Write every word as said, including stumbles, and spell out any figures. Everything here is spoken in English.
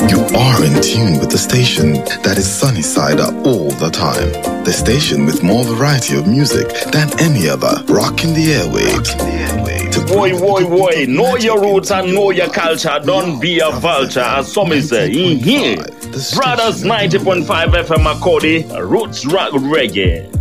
You are in tune with the station that is sunny side up all the time. The station with more variety of music than any other. Rocking the airwaves. Boy, boy, boy, know your roots and know your culture. Don't be a vulture, as some say. In here, Brothers ninety point five F M Akodi, Roots Rock Reggae.